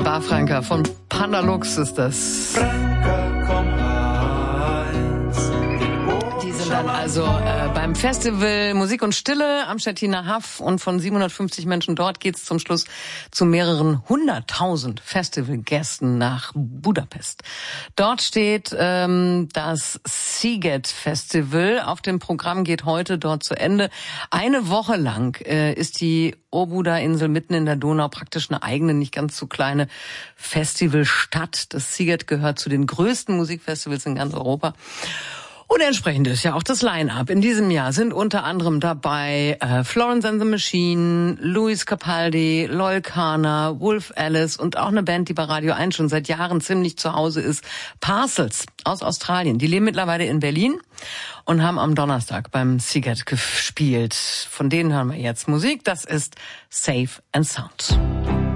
Bar Franka von Pandalux ist das. Franka, komm heiß. Die sind dann also beim Festival Musik und Stille am Stettiner Haff und von 750 Menschen dort geht's zum Schluss zu mehreren 100.000 Festivalgästen nach Budapest. Dort steht das Sziget Festival. Auf dem Programm geht heute dort zu Ende. Eine Woche lang ist die Óbuda-Insel mitten in der Donau praktisch eine eigene, nicht ganz so kleine Festivalstadt. Das Sziget gehört zu den größten Musikfestivals in ganz Europa. Und entsprechend ist ja auch das Line-Up. In diesem Jahr sind unter anderem dabei Florence and the Machine, Luis Capaldi, Loyle Carner, Wolf Alice und auch eine Band, die bei Radio 1 schon seit Jahren ziemlich zu Hause ist, Parcels aus Australien. Die leben mittlerweile in Berlin und haben am Donnerstag beim Sziget gespielt. Von denen hören wir jetzt Musik. Das ist Safe and Sound.